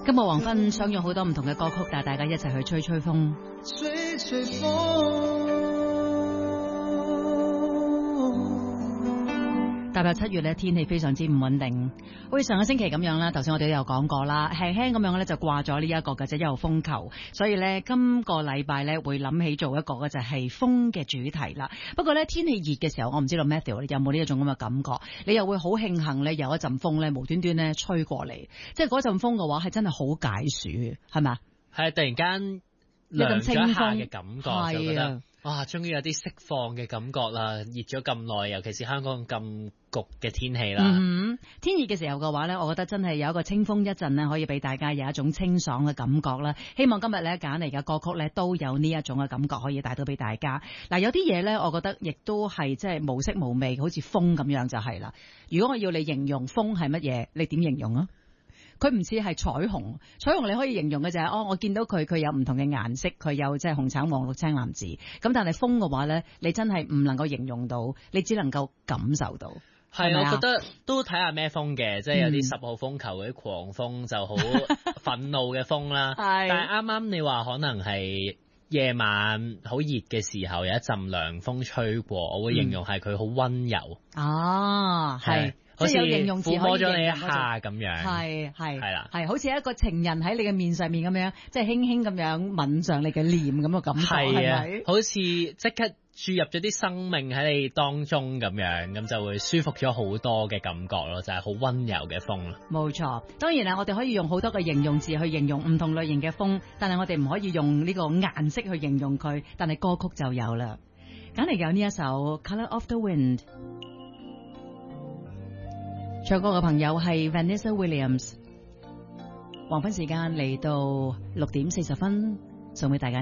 今日黃昏想用好多唔同嘅歌曲帶大家一齊去吹吹風。 吹吹風。 踏入7月咧，天氣非常之唔穩定，好似上個星期咁樣啦。頭先我哋都有講過啦，輕輕咁樣咧就掛咗呢一個嘅1號風球，所以咧今個禮拜咧會諗起做一個嘅就係風嘅主題啦。不過咧天氣熱嘅時候，我唔知道 Matthew 你有冇呢一種咁嘅感覺？你又會好慶幸咧有一陣風咧無端端咧吹過嚟，即係嗰陣風嘅話係真係好解暑，係咪？係突然間涼咗一下嘅感覺，就覺得哇，終於有啲釋放嘅感覺啦！熱咗咁耐，尤其是香港咁焗嘅天氣啦。 天熱嘅時候嘅話呢，我覺得真係有一個清風一陣呢，可以俾大家有一種清爽嘅感覺啦。希望今日咧揀嚟嘅歌曲咧都有呢一種嘅感覺，可以帶到俾大家。嗱，有啲嘢呢，我覺得亦都係即係無色無味，好似風咁樣就係啦。如果我要你形容風係乜嘢，你點形容啊？佢唔似係彩虹，彩虹你可以形容嘅就係我見到佢有唔同嘅顏色，佢有即係紅橙黃綠青藍紫。咁但係風嘅話咧，你真係唔能夠形容到，你只能夠感受到。 係，我覺得都睇下咩風嘅，即係有啲10號風球嗰啲狂風就好憤怒嘅風啦。但係啱啱你話可能係夜晚好熱嘅時候有一陣涼風吹過，我會形容係佢好溫柔。係。好似撫摸咗你一下咁樣，係啦，係好似一個情人喺你嘅面上面咁樣，即係輕輕咁樣吻上你嘅臉咁嘅感覺，係咪？好似即刻注入咗啲生命喺你當中咁樣，咁就會舒服咗好多嘅感覺咯，就係好溫柔嘅風咯。冇錯，當然啦，我哋可以用好多嘅形容詞去形容唔同類型嘅風，但係我哋唔可以用呢個顏色去形容佢，但係歌曲就有啦。揀嚟有呢一首《Color of the Wind》。唱歌嘅朋友係 Vanessa Williams。黃昏時間嚟到6點40分，送俾大家。